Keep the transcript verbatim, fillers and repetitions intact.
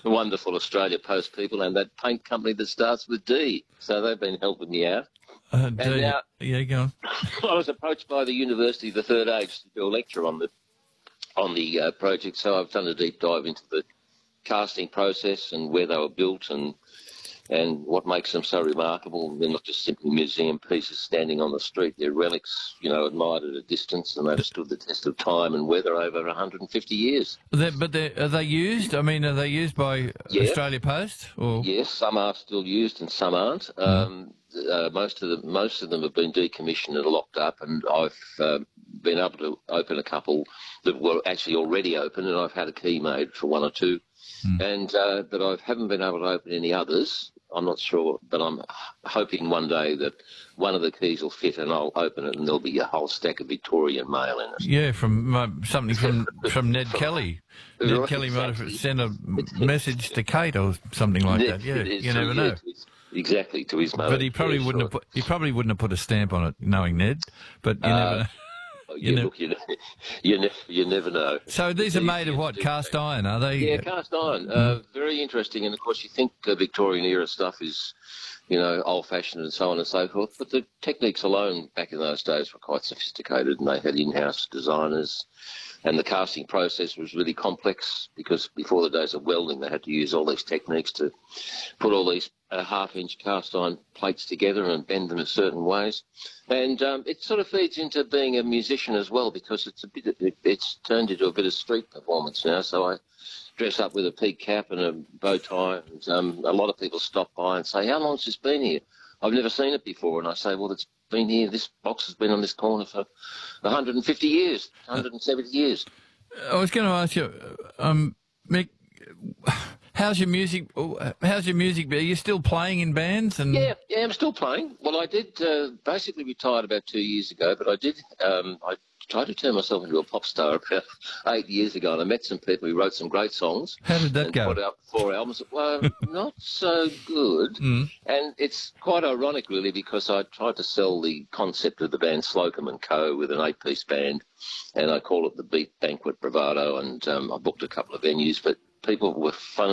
the wonderful Australia Post people and that paint company that starts with D. So they've been helping me out. Uh, And do you- now yeah, go on. I was approached by the University of the Third Age to do a lecture on the on the uh, project, so I've done a deep dive into the casting process and where they were built and and what makes them so remarkable. They're not just simply museum pieces standing on the street. They're relics, you know, admired at a distance, and they've stood the test of time and weather over one hundred fifty years. They're, but they're, are they used? I mean, are they used by Yeah. Australia Post? Or Yes, some are still used and some aren't. Um, uh, most of them, most of them have been decommissioned and locked up, and I've uh, been able to open a couple that were actually already open, and I've had a key made for one or two, and uh, but I haven't been able to open any others. I'm not sure, but I'm hoping one day that one of the keys will fit, and I'll open it, and there'll be a whole stack of Victorian mail in it. yeah, from uh, something from from Ned Kelly. Ned Right, Kelly might have exactly. sent a message to Kate or something like that. Yeah, It is you to- never yeah, know. to his- Exactly, to his mother. But he probably Yeah, wouldn't sure. have put he probably wouldn't have put a stamp on it, knowing Ned. But you Uh, never know. Oh, you yeah, know- look, you, you, ne- you never know. So these are made of what? Cast iron, are they? Yeah, cast iron. Uh, very interesting. And, of course, you think uh, Victorian-era stuff is, you know, old-fashioned and so on and so forth. But the techniques alone back in those days were quite sophisticated, and they had in-house designers. And the casting process was really complex because before the days of welding, they had to use all these techniques to put all these uh, half-inch cast iron plates together and bend them in certain ways. And um, it sort of feeds into being a musician as well, because it's a bit. It, it's turned into a bit of street performance now. So I dress up with a peak cap and a bow tie, and um, a lot of people stop by and say, "How long's this been here? I've never seen it before." And I say, "Well, it's been here. This box has been on this corner for one hundred fifty years, one hundred seventy years." I was going to ask you, um, Mick, how's your music? How's your music? Are you still playing in bands? And Yeah, yeah, I'm still playing. Well, I did uh, basically retired about two years ago, but I did. Um, I tried to turn myself into a pop star about eight years ago, and I met some people who wrote some great songs. How did that and go? Put out four albums. Well, not so good. Mm. And it's quite ironic, really, because I tried to sell the concept of the band Slocum and Co. with an eight-piece band, and I call it the Beat Banquet Bravado, and um, I booked a couple of venues, but people were fun.